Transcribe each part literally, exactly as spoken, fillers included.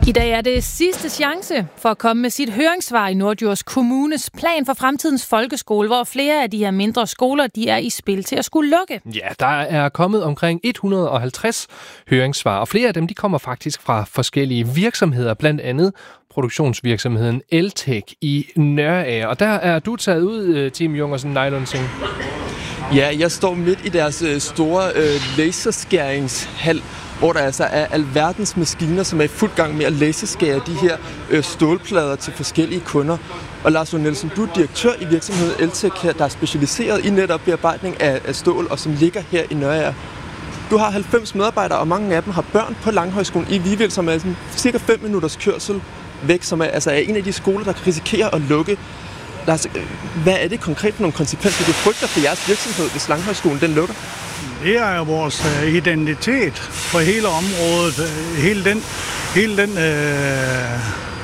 I dag er det sidste chance for at komme med sit høringssvar i Norddjurs Kommunes plan for fremtidens folkeskole, hvor flere af de her mindre skoler de er i spil til at skulle lukke. Ja, der er kommet omkring et hundrede og halvtreds høringssvar, og flere af dem de kommer faktisk fra forskellige virksomheder, blandt andet produktionsvirksomheden Eltech i Nørager. Og der er du taget ud, Tim Jungersen Nejlundsing. Ja, jeg står midt i deres store øh, laserskæringshal, hvor der altså er alverdens maskiner, som er i fuld gang med at laserskære de her øh, stålplader til forskellige kunder. Og Lars Lund Nielsen, du er direktør i virksomheden Eltech her, der er specialiseret i netop bearbejdning af, af stål, og som ligger her i Nørager. Du har halvfems medarbejdere, og mange af dem har børn på Langhøjskolen i Vivild, som er sådan cirka fem minutters kørsel væk, som er, altså er en af de skoler, der kan risikere at lukke. Lars, hvad er det konkret for nogle konsekvenser, du frygter for jeres virksomhed, hvis Langhøjskolen den lukker? Det er jo vores identitet for hele området. Hele den, hele den, øh,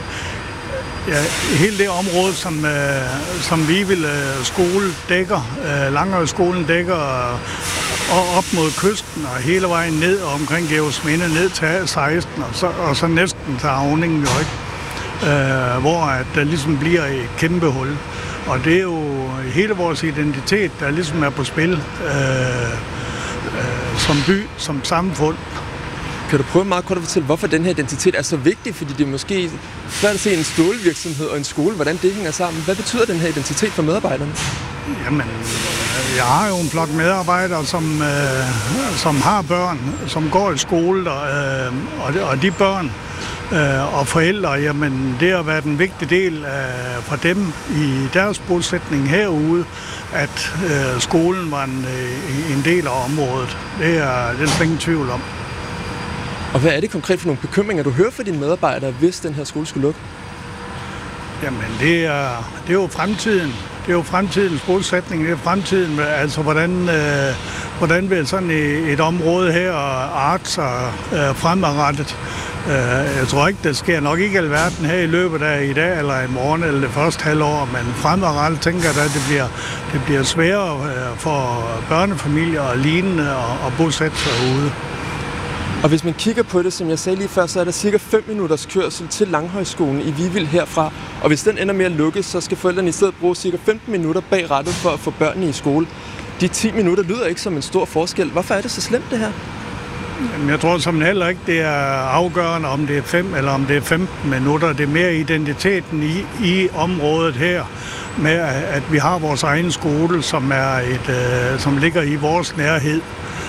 ja, hele det område, som, øh, som Vivild skole dækker, øh, Langhøjskolen dækker, og op mod kysten og hele vejen ned og omkring Gevesminde ned til A seksten, og så, og så næsten til Havningen jo ikke. Øh, hvor at der ligesom bliver et kæmpe hul. Og det er jo hele vores identitet, der ligesom er på spil øh, øh, som by, som samfund. Kan du prøve meget kort at fortælle, hvorfor den her identitet er så vigtig? Fordi det er måske svært at se en stålvirksomhed og en skole, hvordan det hænger sammen. Hvad betyder den her identitet for medarbejderne? Jamen, jeg har jo en flok medarbejdere, som, øh, som har børn, som går i skole, og, øh, og, de, og de børn, Øh, og forældre, jamen det har været en vigtig del øh, for dem i deres bosætning herude, at øh, skolen var en, øh, en del af området. Det er, det er slet ingen tvivl om. Og hvad er det konkret for nogle bekymringer, du hører fra dine medarbejdere, hvis den her skole skulle lukke? Jamen det er, det er jo fremtiden. Det er jo fremtidens bosætning. Det er fremtiden, altså hvordan, øh, hvordan vil sådan et, et område her arte sig øh, fremadrettet. Jeg tror ikke, der sker nok ikke alverden her i løbet af i dag eller i morgen eller det første halvår, men fremadrettet tænker jeg, at det bliver, det bliver sværere for børnefamilier og lignende at bosætte sig ude. Og hvis man kigger på det, som jeg sagde lige før, så er der cirka fem minutters kørsel til Langhøjskolen i Vivild herfra. Og hvis den ender med at lukke, så skal forældrene i stedet bruge cirka femten minutter bag rattet for at få børnene i skole. De ti minutter lyder ikke som en stor forskel. Hvorfor er det så slemt det her? Jeg tror som heller ikke, det er afgørende, om det er fem eller om det er femten minutter. Det er mere identiteten i, i området her, med at vi har vores egen skole, som, er et, øh, som ligger i vores nærhed,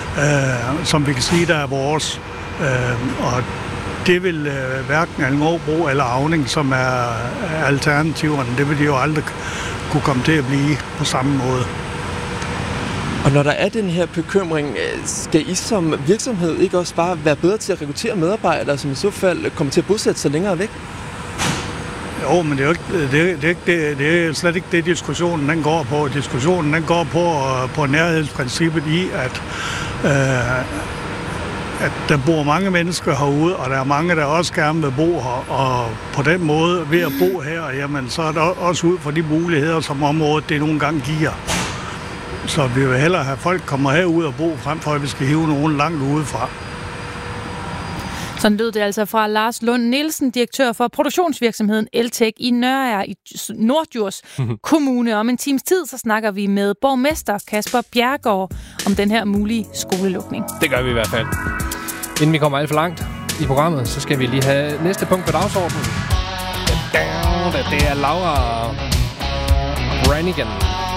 øh, som vi kan sige, der er vores. Øh, og det vil øh, hverken Allingåbro eller Auning, som er alternativerne, det vil de jo aldrig kunne komme til at blive på samme måde. Og når der er den her bekymring, skal I som virksomhed ikke også bare være bedre til at rekruttere medarbejdere, som i så fald kommer til at bosætte sig længere væk? Jo, men det er jo ikke, det er, det er ikke, det, det er slet ikke det, diskussionen den går på. Diskussionen den går på, på nærhedsprincippet i, at, øh, at der bor mange mennesker herude, og der er mange, der også gerne vil bo her. Og på den måde, ved at bo her, jamen, så er det også ud for de muligheder, som området det nogle gange giver. Så vi vil hellere have folk kommer herud og bo, frem for at vi skal hive nogen langt udefra. Sådan lød det altså fra Lars Lund Nielsen, direktør for produktionsvirksomheden Eltech i Nørager i Norddjurs Kommune. Om en times tid, så snakker vi med borgmester Kasper Bjerregaard om den her mulige skolelukning. Det gør vi i hvert fald. Inden vi kommer alt for langt i programmet, så skal vi lige have næste punkt på dagsordenen. Det er Laura Branigan.